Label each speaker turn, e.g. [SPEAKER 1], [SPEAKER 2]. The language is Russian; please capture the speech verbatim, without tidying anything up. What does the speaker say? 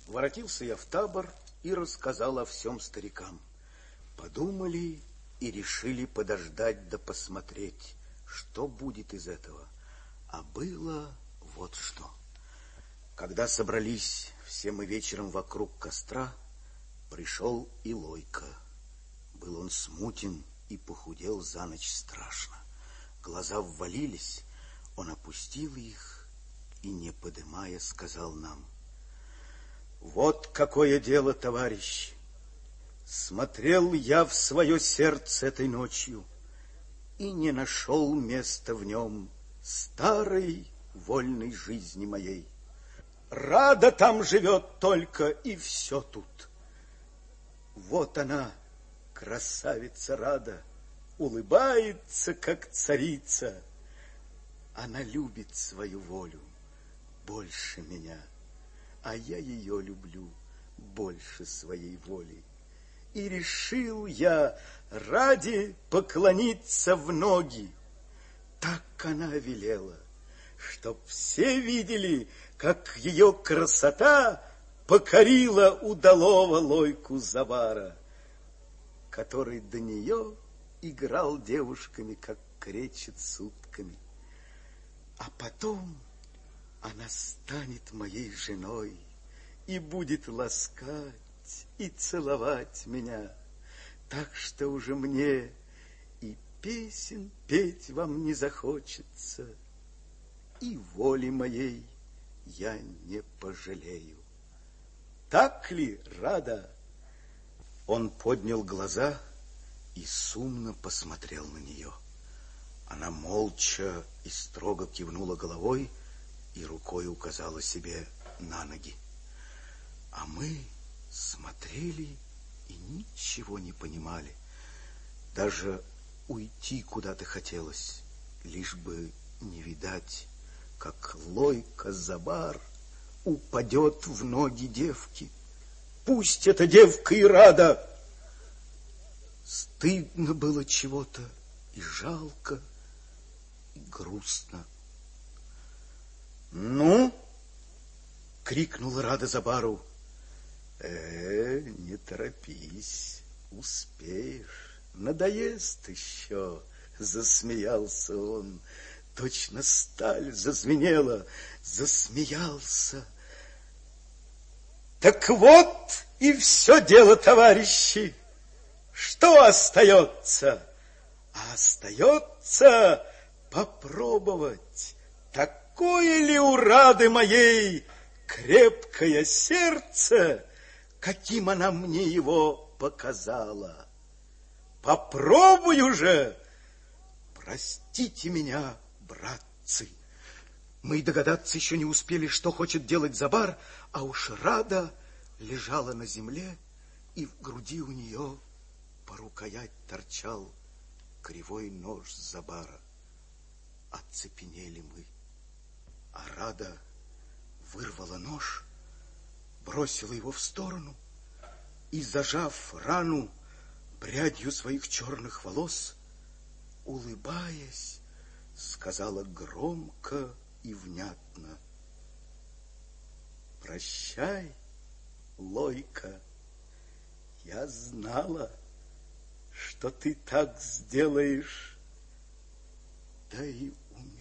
[SPEAKER 1] Воротился я в табор и рассказал о всем старикам. Подумали и решили подождать да посмотреть, что будет из этого. А было вот что. Когда собрались все мы вечером вокруг костра, пришел и Лойко. Был он смутен и похудел за ночь страшно. Глаза ввалились, он опустил их и, не подымая, сказал нам: вот какое дело, товарищи! Смотрел я в свое сердце этой ночью и не нашел места в нем старой вольной жизни моей. Рада там живет только, и все тут. Вот она, красавица Рада, улыбается, как царица. Она любит свою волю больше меня, а я ее люблю больше своей воли. И решил я Раде поклониться в ноги. Так она велела, чтоб все видели, как ее красота покорила удалого Лойку Забара, который до нее играл девушками, как кречет с утками. А потом она станет моей женой и будет ласкать и целовать меня, так что уже мне и песен петь вам не захочется, и воли моей я не пожалею. Так ли, Рада? Он поднял глаза и сумно посмотрел на нее. Она молча и строго кивнула головой и рукой указала себе на ноги. А мы смотрели и ничего не понимали. Даже уйти куда-то хотелось, лишь бы не видать, как Лойко Забар упадет в ноги девки. Пусть эта девка и Рада. Стыдно было чего-то и жалко, и грустно. Ну, крикнула Рада Забару. Э, не торопись, успеешь, надоест еще, засмеялся он. Точно сталь зазвенела, засмеялся. Так вот и все дело, товарищи. Что остается? А остается попробовать, такое ли у Рады моей крепкое сердце, каким она мне его показала. Попробую же. Простите меня, братцы. Мы и догадаться еще не успели, что хочет делать Забар, а уж Рада лежала на земле, и в груди у нее по рукоять торчал кривой нож Забара. Оцепенели мы, а Рада вырвала нож, бросила его в сторону и, зажав рану прядью своих черных волос, улыбаясь, сказала громко и внятно: прощай, Лойко, я знала, что ты так сделаешь, да и умереть